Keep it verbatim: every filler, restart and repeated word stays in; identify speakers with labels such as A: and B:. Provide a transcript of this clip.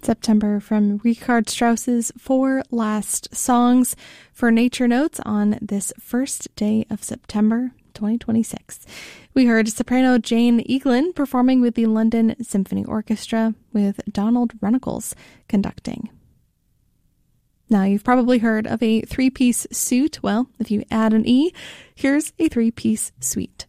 A: September from Richard Strauss's Four Last Songs for Nature Notes on this first day of September twenty twenty-six. We heard soprano Jane Eaglin performing with the London Symphony Orchestra with Donald Runnicles conducting. Now, you've probably heard of a three-piece suite. Well, if you add an E, here's a three-piece suite.